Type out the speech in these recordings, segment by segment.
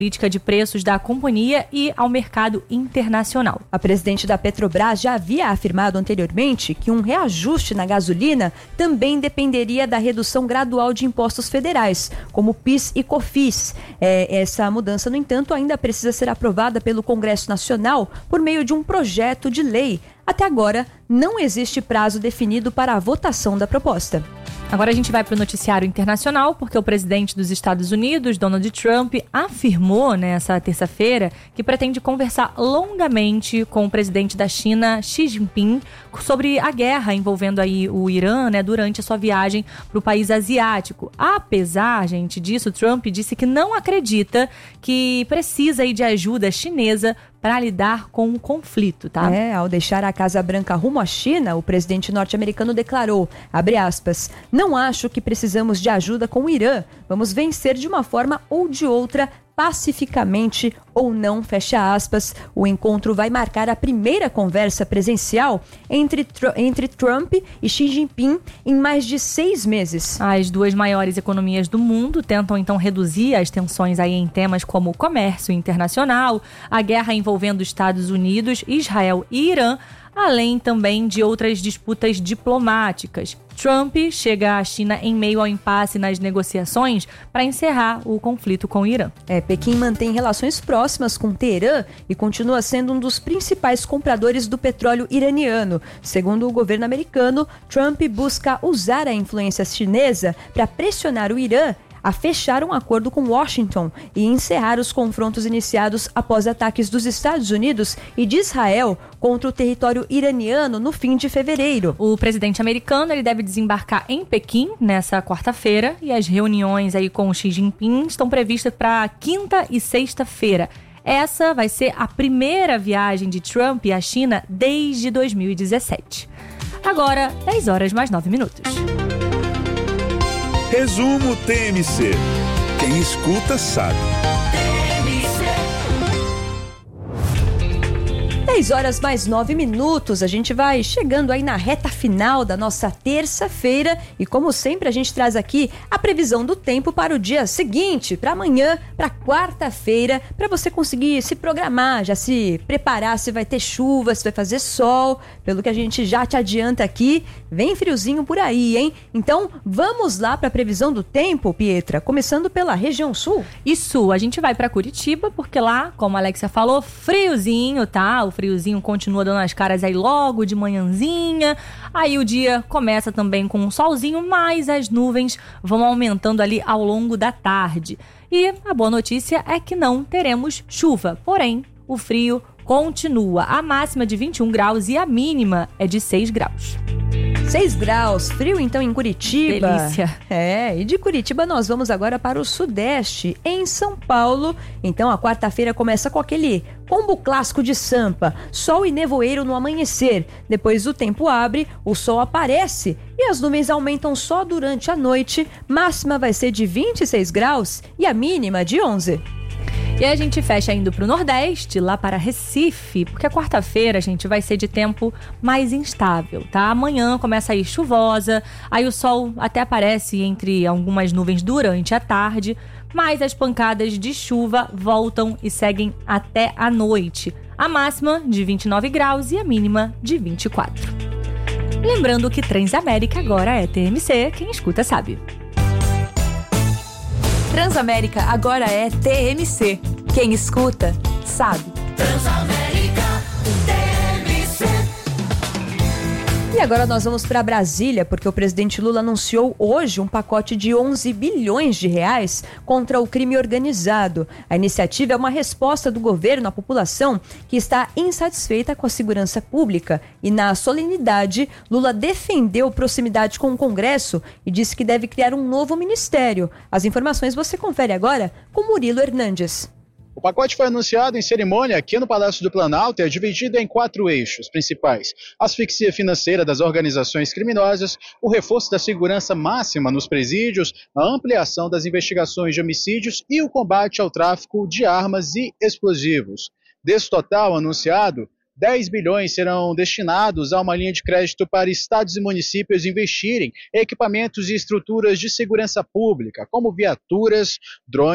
política de preços da companhia e ao mercado internacional. A presidente da Petrobras já havia afirmado anteriormente que um reajuste na gasolina também dependeria da redução gradual de impostos federais, como PIS e COFINS. Essa mudança, no entanto, ainda precisa ser aprovada pelo Congresso Nacional por meio de um projeto de lei. Até agora, não existe prazo definido para a votação da proposta. Agora a gente vai para o noticiário internacional, porque o presidente dos Estados Unidos, Donald Trump, afirmou nessa terça-feira que pretende conversar longamente com o presidente da China, Xi Jinping, sobre a guerra envolvendo aí o Irã, durante a sua viagem para o país asiático. Apesar, gente, disso, Trump disse que não acredita que precisa aí de ajuda chinesa para lidar com o conflito, tá? Ao deixar a Casa Branca rumo à China, o presidente norte-americano declarou, abre aspas, não acho que precisamos de ajuda com o Irã. Vamos vencer de uma forma ou de outra, pacificamente ou não, fecha aspas. O encontro vai marcar a primeira conversa presencial entre Trump e Xi Jinping em mais de 6 meses. As duas maiores economias do mundo tentam então reduzir as tensões aí em temas como o comércio internacional, a guerra envolvendo Estados Unidos, Israel e Irã, além também de outras disputas diplomáticas. Trump chega à China em meio ao impasse nas negociações para encerrar o conflito com o Irã. Pequim mantém relações próximas com Teherã e continua sendo um dos principais compradores do petróleo iraniano. Segundo o governo americano, Trump busca usar a influência chinesa para pressionar o Irã a fechar um acordo com Washington e encerrar os confrontos iniciados após ataques dos Estados Unidos e de Israel contra o território iraniano no fim de fevereiro. O presidente americano ele deve desembarcar em Pequim nessa quarta-feira e as reuniões aí com o Xi Jinping estão previstas para quinta e sexta-feira. Essa vai ser a primeira viagem de Trump à China desde 2017. Agora, 10 horas mais 9 minutos. Resumo TMC. Quem escuta sabe. 10 horas mais 9 minutos, a gente vai chegando aí na reta final da nossa terça-feira e como sempre a gente traz aqui a previsão do tempo para o dia seguinte, para amanhã, para quarta-feira, para você conseguir se programar, já se preparar se vai ter chuva, se vai fazer sol, pelo que a gente já te adianta aqui, vem friozinho por aí, hein? Então vamos lá para a previsão do tempo, Pietra, começando pela região sul. Isso, a gente vai para Curitiba, porque lá, como a Alexia falou, friozinho, tá? O friozinho continua dando as caras aí logo de manhãzinha. Aí o dia começa também com um solzinho, mas as nuvens vão aumentando ali ao longo da tarde. E a boa notícia é que não teremos chuva, porém o frio continua. A máxima de 21 graus e a mínima é de 6 graus. 6 graus, frio então em Curitiba. Delícia. E de Curitiba nós vamos agora para o Sudeste, em São Paulo. Então a quarta-feira começa com aquele combo clássico de Sampa, sol e nevoeiro no amanhecer. Depois o tempo abre, o sol aparece e as nuvens aumentam só durante a noite. Máxima vai ser de 26 graus e a mínima de 11. E a gente fecha indo para o Nordeste, lá para Recife, porque a quarta-feira, a gente vai ser de tempo mais instável, tá? Amanhã começa aí chuvosa, aí o sol até aparece entre algumas nuvens durante a tarde, mas as pancadas de chuva voltam e seguem até a noite. A máxima de 29 graus e a mínima de 24. Lembrando que Transamérica agora é TMC, quem escuta sabe. Transamérica agora é TMC. Quem escuta, sabe. Transamérica, TMC. E agora nós vamos para Brasília, porque o presidente Lula anunciou hoje um pacote de 11 bilhões de reais contra o crime organizado. A iniciativa é uma resposta do governo à população que está insatisfeita com a segurança pública. E na solenidade, Lula defendeu proximidade com o Congresso e disse que deve criar um novo ministério. As informações você confere agora com Murilo Hernandes. O pacote foi anunciado em cerimônia aqui no Palácio do Planalto e é dividido em 4 eixos principais: a asfixia financeira das organizações criminosas, o reforço da segurança máxima nos presídios, a ampliação das investigações de homicídios e o combate ao tráfico de armas e explosivos. Desse total anunciado, 10 bilhões serão destinados a uma linha de crédito para estados e municípios investirem em equipamentos e estruturas de segurança pública, como viaturas, drones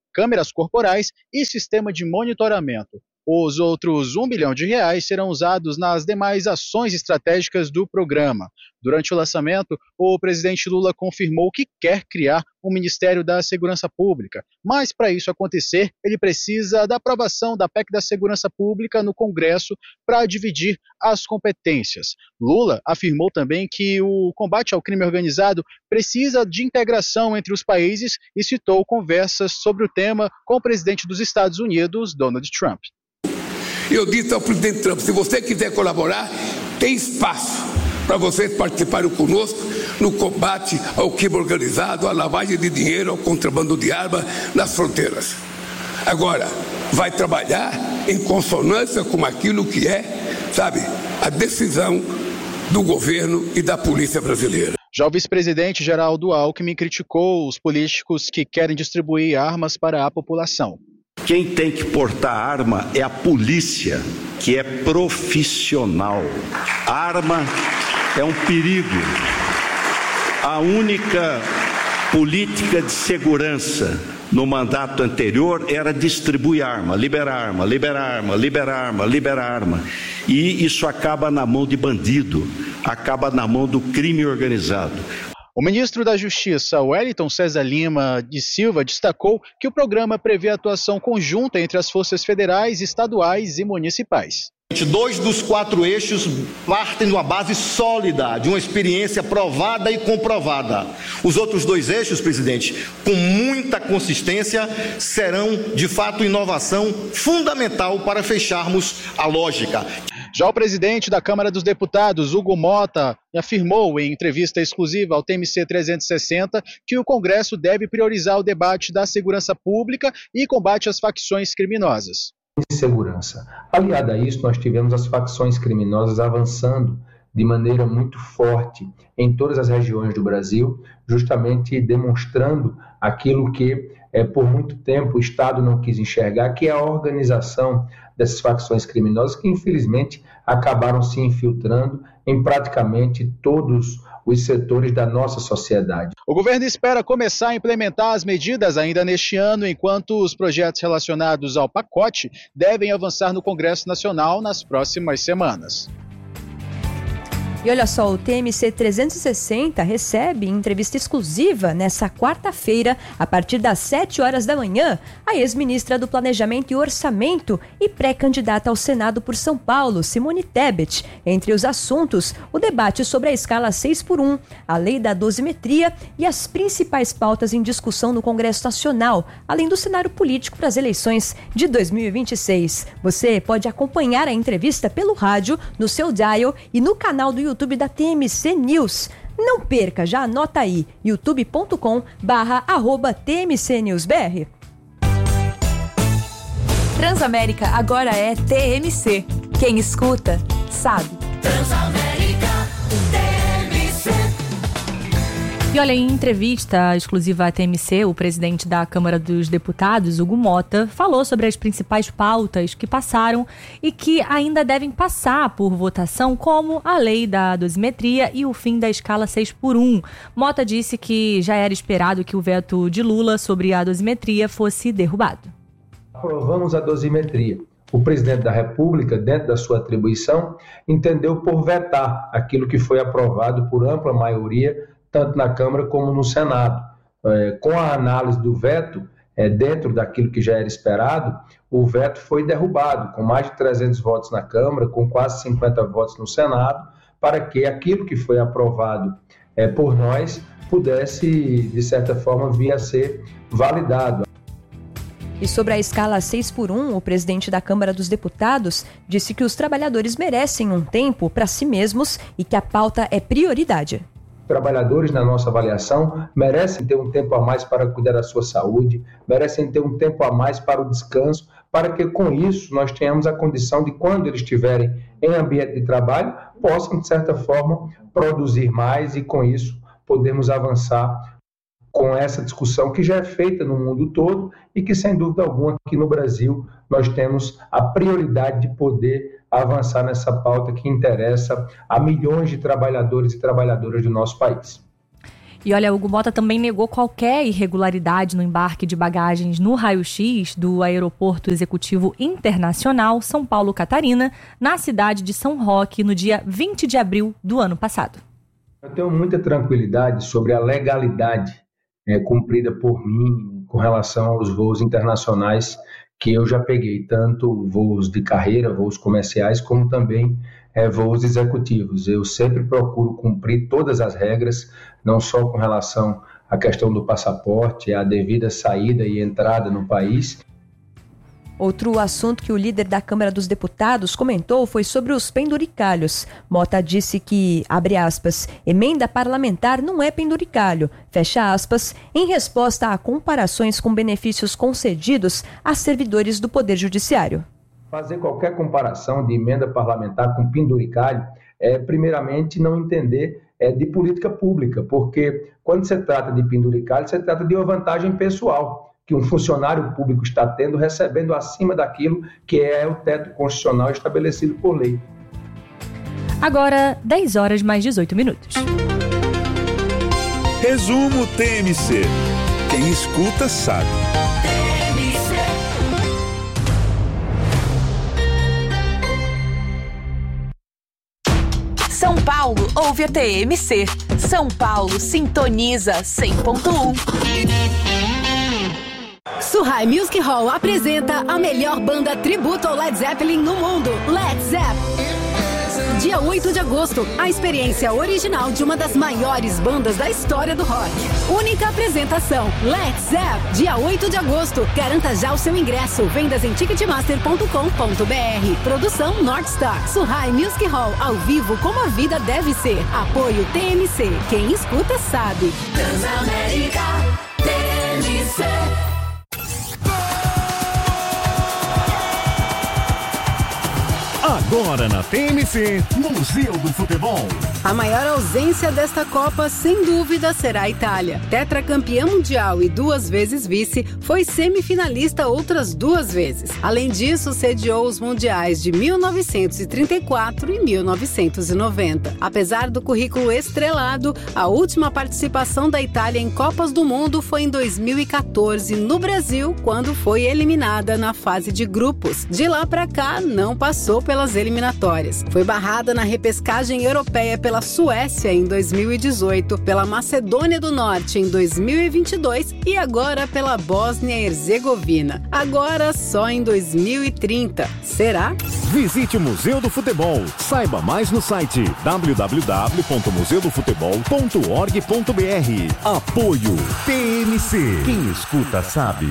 câmeras corporais e sistema de monitoramento. Os outros R$1 bilhão serão usados nas demais ações estratégicas do programa. Durante o lançamento, o presidente Lula confirmou que quer criar um Ministério da Segurança Pública, mas para isso acontecer, ele precisa da aprovação da PEC da Segurança Pública no Congresso para dividir as competências. Lula afirmou também que o combate ao crime organizado precisa de integração entre os países e citou conversas sobre o tema com o presidente dos Estados Unidos, Donald Trump. Eu disse ao presidente Trump, se você quiser colaborar, tem espaço para vocês participarem conosco no combate ao crime organizado, à lavagem de dinheiro, ao contrabando de arma nas fronteiras. Agora, vai trabalhar em consonância com aquilo que é, a decisão do governo e da polícia brasileira. Já o vice-presidente Geraldo Alckmin criticou os políticos que querem distribuir armas para a população. Quem tem que portar arma é a polícia, que é profissional. A arma é um perigo. A única política de segurança no mandato anterior era distribuir arma, liberar arma, liberar arma, liberar arma, liberar arma. E isso acaba na mão de bandido, acaba na mão do crime organizado. O ministro da Justiça, Wellington César Lima de Silva, destacou que o programa prevê atuação conjunta entre as forças federais, estaduais e municipais. 2 dos 4 eixos partem de uma base sólida, de uma experiência provada e comprovada. Os outros 2 eixos, presidente, com muita consistência, serão, de fato, inovação fundamental para fecharmos a lógica. Já o presidente da Câmara dos Deputados, Hugo Mota, afirmou em entrevista exclusiva ao TMC 360 que o Congresso deve priorizar o debate da segurança pública e combate às facções criminosas. Segurança. Aliado a isso, nós tivemos as facções criminosas avançando de maneira muito forte em todas as regiões do Brasil, justamente demonstrando aquilo que por muito tempo o Estado não quis enxergar, que é a organização dessas facções criminosas que infelizmente acabaram se infiltrando em praticamente todos os setores da nossa sociedade. O governo espera começar a implementar as medidas ainda neste ano, enquanto os projetos relacionados ao pacote devem avançar no Congresso Nacional nas próximas semanas. E olha só, o TMC 360 recebe em entrevista exclusiva nessa quarta-feira, a partir das 7 horas da manhã, a ex-ministra do Planejamento e Orçamento e pré-candidata ao Senado por São Paulo, Simone Tebet. Entre os assuntos, o debate sobre a escala 6x1, a lei da dosimetria e as principais pautas em discussão no Congresso Nacional, além do cenário político para as eleições de 2026. Você pode acompanhar a entrevista pelo rádio, no seu dial e no canal do YouTube da TMC News. Não perca, já anota aí, youtube.com/TMCNewsBR. Transamérica agora é TMC. Quem escuta, sabe. Transamérica, TMC. E olha, em entrevista exclusiva à TMC, o presidente da Câmara dos Deputados, Hugo Mota, falou sobre as principais pautas que passaram e que ainda devem passar por votação, como a lei da dosimetria e o fim da escala 6x1. Mota disse que já era esperado que o veto de Lula sobre a dosimetria fosse derrubado. Aprovamos a dosimetria. O presidente da República, dentro da sua atribuição, entendeu por vetar aquilo que foi aprovado por ampla maioria, tanto na Câmara como no Senado. Com a análise do veto, dentro daquilo que já era esperado, o veto foi derrubado, com mais de 300 votos na Câmara, com quase 50 votos no Senado, para que aquilo que foi aprovado por nós pudesse, de certa forma, vir a ser validado. E sobre a escala 6x1, o presidente da Câmara dos Deputados disse que os trabalhadores merecem um tempo para si mesmos e que a pauta é prioridade. Trabalhadores, na nossa avaliação, merecem ter um tempo a mais para cuidar da sua saúde, merecem ter um tempo a mais para o descanso, para que com isso nós tenhamos a condição de, quando eles estiverem em ambiente de trabalho, possam, de certa forma, produzir mais e com isso podermos avançar com essa discussão que já é feita no mundo todo e que, sem dúvida alguma, aqui no Brasil, nós temos a prioridade de poder avançar nessa pauta que interessa a milhões de trabalhadores e trabalhadoras do nosso país. E olha, Hugo Mota também negou qualquer irregularidade no embarque de bagagens no raio-x do Aeroporto Executivo Internacional São Paulo Catarina, na cidade de São Roque, no dia 20 de abril do ano passado. Eu tenho muita tranquilidade sobre a legalidade cumprida por mim com relação aos voos internacionais que eu já peguei, tanto voos de carreira, voos comerciais, como também voos executivos. Eu sempre procuro cumprir todas as regras, não só com relação à questão do passaporte, a devida saída e entrada no país. Outro assunto que o líder da Câmara dos Deputados comentou foi sobre os penduricalhos. Mota disse que, abre aspas, emenda parlamentar não é penduricalho, fecha aspas, em resposta a comparações com benefícios concedidos a servidores do Poder Judiciário. Fazer qualquer comparação de emenda parlamentar com penduricalho é, primeiramente, não entender de política pública, porque quando se trata de penduricalho, se trata de uma vantagem pessoal que um funcionário público está tendo, recebendo acima daquilo que é o teto constitucional estabelecido por lei. Agora, 10 horas mais 18 minutos. Resumo TMC. Quem escuta sabe. São Paulo ouve a TMC. São Paulo sintoniza 100.1. Suhai Music Hall apresenta a melhor banda tributo ao Led Zeppelin no mundo, Led Zepp. Dia 8 de agosto, a experiência original de uma das maiores bandas da história do rock. Única apresentação, Led Zepp. Dia 8 de agosto, garanta já o seu ingresso. Vendas em ticketmaster.com.br. Produção Northstar. Suhai Music Hall, ao vivo como a vida deve ser. Apoio TMC. Quem escuta sabe. Transamérica, TMC. Agora na TMC, Museu do Futebol. A maior ausência desta Copa, sem dúvida, será a Itália. Tetracampeã mundial e 2 vezes vice, foi semifinalista outras 2 vezes. Além disso, sediou os mundiais de 1934 e 1990. Apesar do currículo estrelado, a última participação da Itália em Copas do Mundo foi em 2014, no Brasil, quando foi eliminada na fase de grupos. De lá pra cá, não passou pelas eliminatórias. Foi barrada na repescagem europeia pela Suécia em 2018, pela Macedônia do Norte em 2022 e agora pela Bósnia e Herzegovina. Agora só em 2030. Será? Visite o Museu do Futebol. Saiba mais no site www.museudofutebol.org.br. Apoio TMC. Quem escuta sabe.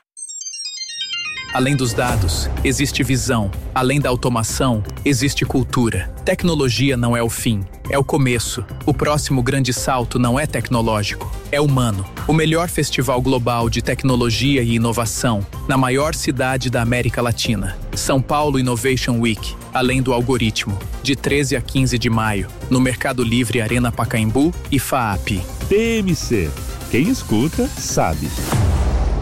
Além dos dados, existe visão. Além da automação, existe cultura. Tecnologia não é o fim, é o começo. O próximo grande salto não é tecnológico, é humano. O melhor festival global de tecnologia e inovação, na maior cidade da América Latina. São Paulo Innovation Week, além do algoritmo, de 13 a 15 de maio, no Mercado Livre Arena Pacaembu e FAAP. TMC. Quem escuta sabe.